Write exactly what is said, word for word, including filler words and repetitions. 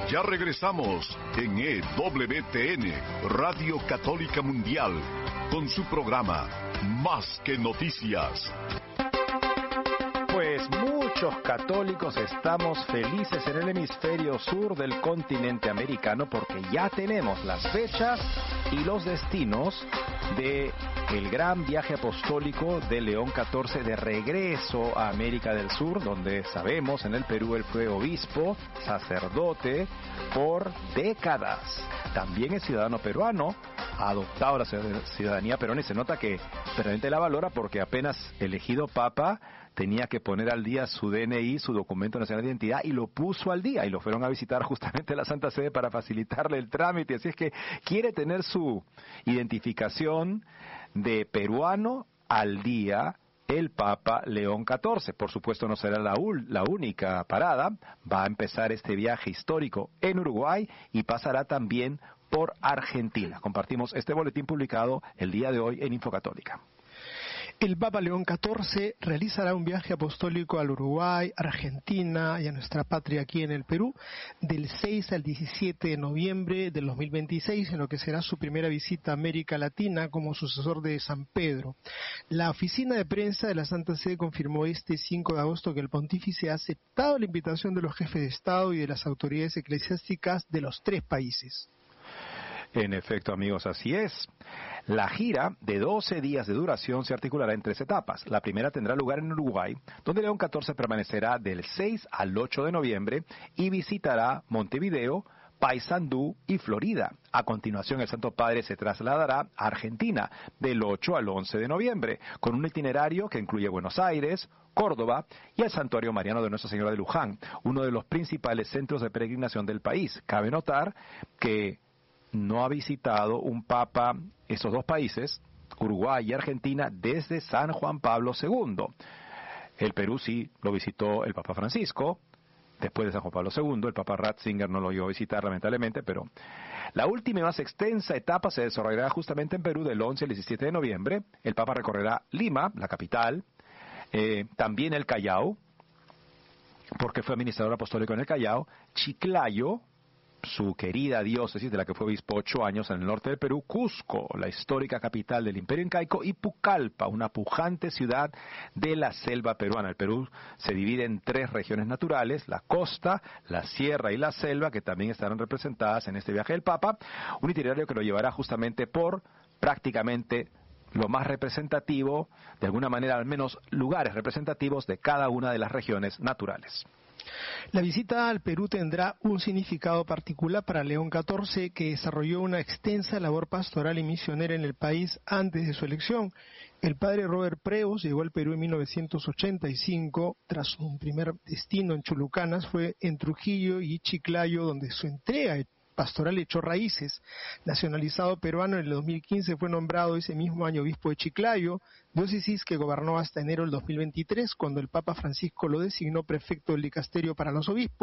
Ya regresamos en E W T N, Radio Católica Mundial, con su programa Más que Noticias. Pues muchos católicos estamos felices en el hemisferio sur del continente americano porque ya tenemos las fechas y los destinos de el gran viaje apostólico de León catorce de regreso a América del Sur, donde sabemos en el Perú él fue obispo, sacerdote por décadas. También es ciudadano peruano, ha adoptado la ciudadanía peruana y se nota que realmente la valora porque apenas elegido papa tenía que poner al día su D N I, su documento nacional de identidad, y lo puso al día, y lo fueron a visitar justamente a la Santa Sede para facilitarle el trámite. Así es que quiere tener su identificación de peruano al día el Papa León catorce. Por supuesto no será la, la única parada, va a empezar este viaje histórico en Uruguay y pasará también por Argentina. Compartimos este boletín publicado el día de hoy en Infocatólica. El Papa León catorce realizará un viaje apostólico al Uruguay, Argentina y a nuestra patria aquí en el Perú del seis al diecisiete de noviembre del dos mil veintiséis, en lo que será su primera visita a América Latina como sucesor de San Pedro. La oficina de prensa de la Santa Sede confirmó este cinco de agosto que el pontífice ha aceptado la invitación de los jefes de Estado y de las autoridades eclesiásticas de los tres países. En efecto, amigos, así es. La gira de doce días de duración se articulará en tres etapas. La primera tendrá lugar en Uruguay, donde León catorce permanecerá del seis al ocho de noviembre y visitará Montevideo, Paysandú y Florida. A continuación, el Santo Padre se trasladará a Argentina del ocho al once de noviembre, con un itinerario que incluye Buenos Aires, Córdoba y el Santuario Mariano de Nuestra Señora de Luján, uno de los principales centros de peregrinación del país. Cabe notar que no ha visitado un papa esos dos países, Uruguay y Argentina, desde San Juan Pablo segundo. El Perú sí lo visitó el Papa Francisco, después de San Juan Pablo segundo, el Papa Ratzinger no lo iba a visitar lamentablemente, pero la última y más extensa etapa se desarrollará justamente en Perú del once al diecisiete de noviembre. El Papa recorrerá Lima, la capital, eh, también el Callao, porque fue administrador apostólico en el Callao, Chiclayo, su querida diócesis de la que fue obispo ocho años en el norte del Perú, Cusco, la histórica capital del Imperio Incaico, y Pucallpa, una pujante ciudad de la selva peruana. El Perú se divide en tres regiones naturales, la costa, la sierra y la selva, que también estarán representadas en este viaje del Papa, un itinerario que lo llevará justamente por prácticamente lo más representativo, de alguna manera al menos lugares representativos de cada una de las regiones naturales. La visita al Perú tendrá un significado particular para León catorce, que desarrolló una extensa labor pastoral y misionera en el país antes de su elección. El padre Robert Preus llegó al Perú en mil novecientos ochenta y cinco, tras un primer destino en Chulucanas, fue en Trujillo y Chiclayo, donde su entrega pastoral echó raíces. Nacionalizado peruano, en el dos mil quince fue nombrado ese mismo año obispo de Chiclayo, diócesis que gobernó hasta enero del dos mil veintitrés, cuando el Papa Francisco lo designó prefecto del dicasterio para los obispos.